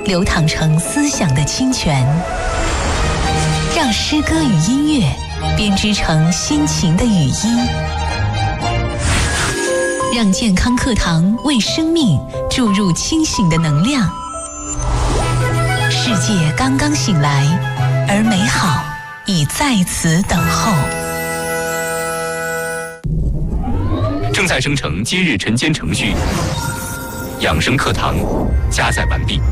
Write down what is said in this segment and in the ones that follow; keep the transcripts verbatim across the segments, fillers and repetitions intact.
流淌成思想的清泉，让诗歌与音乐编织成心情的语音，让健康课堂为生命注入清醒的能量。世界刚刚醒来，而美好已在此等候。 正在生成今日晨间程序，养生课堂加载完毕。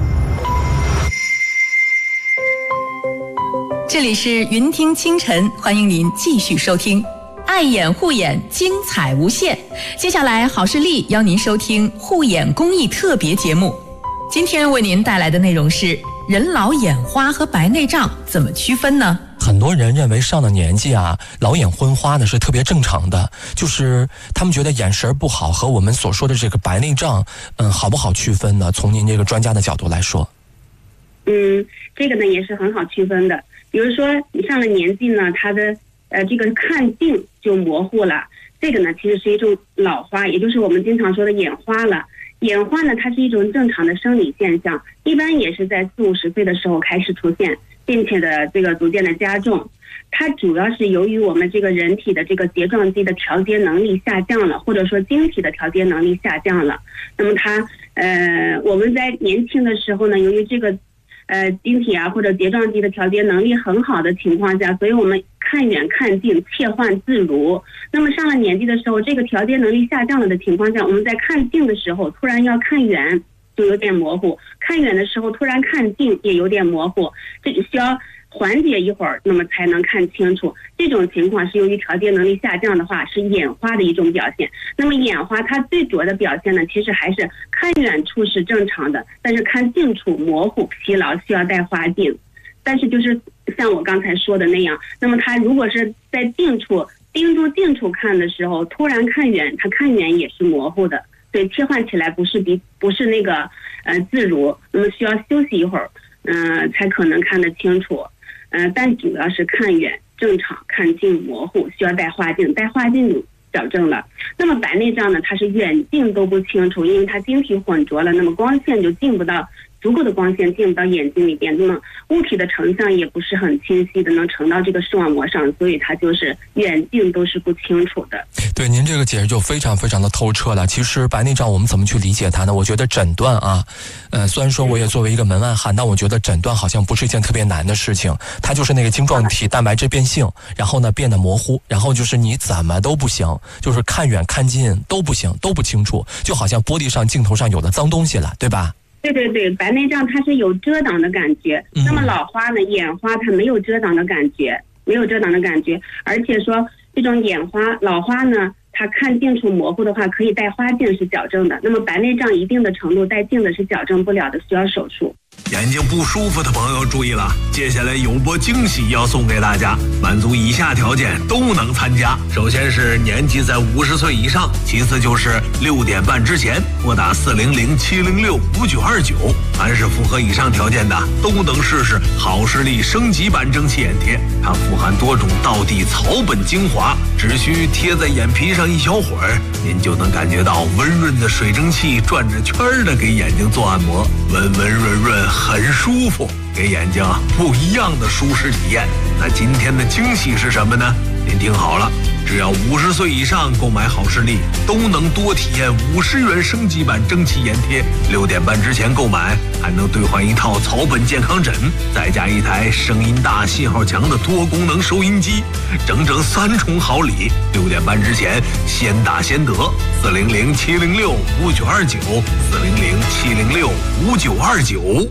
这里是云听清晨，欢迎您继续收听爱眼护眼，精彩无限。接下来好视力邀您收听护眼公益特别节目，今天为您带来的内容是人老眼花和白内障怎么区分呢？ 很多人认为上了年纪啊，老眼昏花呢是特别正常的，就是他们觉得眼神不好和我们所说的这个白内障，嗯，好不好区分呢？从您这个专家的角度来说。 嗯，这个呢也是很好区分的。比如说你上了年纪呢，他的呃这个看近就模糊了，这个呢其实是一种老花，也就是我们经常说的眼花了。眼花呢它是一种正常的生理现象，一般也是在四五十岁的时候开始出现，并且的这个逐渐的加重。它主要是由于我们这个人体的这个睫状肌的调节能力下降了，或者说晶体的调节能力下降了。那么它呃我们在年轻的时候呢，由于这个呃，晶体啊或者睫状肌的调节能力很好的情况下，所以我们看远看近切换自如。那么上了年纪的时候，这个调节能力下降了的情况下，我们在看近的时候突然要看远就有点模糊，看远的时候突然看近也有点模糊，这需要缓解一会儿，那么才能看清楚。这种情况是由于调节能力下降的话，是眼花的一种表现。那么眼花它最主要的表现呢，其实还是看远处是正常的，但是看近处模糊疲劳，需要戴花镜。但是就是像我刚才说的那样，那么它如果是在近处盯住近处看的时候，突然看远，它看远也是模糊的，所以切换起来不是比不是那个呃自如，那么需要休息一会儿，嗯、呃，才可能看得清楚。呃，但主要是看远正常，看近模糊，需要戴花镜，戴花镜就矫正了。那么白内障呢，它是远近都不清楚，因为它晶体混浊了，那么光线就进不到，足够的光线进不到眼睛里边，那么物体的成像也不是很清晰的，能呈到这个视网膜上，所以它就是远近都是不清楚的。 对，您这个解释就非常非常的透彻了。其实白内障我们怎么去理解它呢？我觉得诊断啊，呃，虽然说我也作为一个门外汉，但我觉得诊断好像不是一件特别难的事情。它就是那个晶状体蛋白质变性，然后呢变得模糊，然后就是你怎么都不行，就是看远看近都不行，都不清楚，就好像玻璃上镜头上有了脏东西了，对吧？ 对对对，白内障它是有遮挡的感觉， 嗯、 那么老花呢，眼花它没有遮挡的感觉，没有遮挡的感觉，而且说这种眼花老花呢，它看近处模糊的话，可以戴花镜是矫正的。那么白内障一定的程度戴镜的是矫正不了的，需要手术。 眼睛不舒服的朋友注意了，接下来有波惊喜要送给大家，满足以下条件都能参加。首先是年纪在五十岁以上，其次就是六点半之前拨打四零零七零六五九二九，凡是符合以上条件的都能试试好视力升级版蒸汽眼贴。它富含多种道地草本精华，只需贴在眼皮上一小会儿，您就能感觉到温润的水蒸气转着圈的给眼睛做按摩，温温润润很舒服，给眼睛不一样的舒适体验。那今天的惊喜是什么呢？您听好了，只要五十岁以上购买好视力，都能多体验五十元升级版蒸汽眼贴。六点半之前购买，还能兑换一套草本健康枕，再加一台声音大、信号强的多功能收音机，整整三重好礼。六点半之前先打先得，四零零七零六五九二九，四零零七零六五九二九。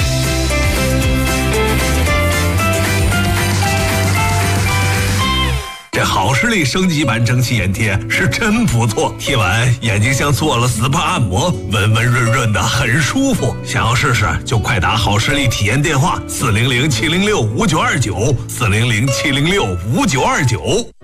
这好视力升级版蒸汽眼贴是真不错，贴完眼睛像做了 S P A 按摩，温温润润的，很舒服。想要试试就快打好视力体验电话四零零七零六五九二九，四零零七零六五九二九。